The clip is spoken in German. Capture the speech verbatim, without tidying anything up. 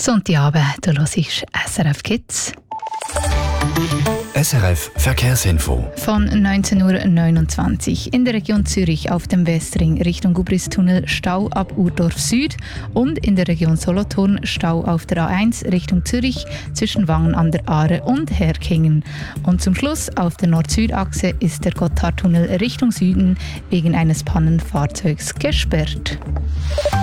Sonntagabend, du hörst S R F Kids. S R F Verkehrsinfo. Von neunzehn Uhr neunundzwanzig in der Region Zürich auf dem Westring Richtung Gubristunnel Stau ab Urdorf Süd und in der Region Solothurn Stau auf der A eins Richtung Zürich zwischen Wangen an der Aare und Herkingen. Und zum Schluss auf der Nord-Süd-Achse ist der Gotthardtunnel Richtung Süden wegen eines Pannenfahrzeugs gesperrt.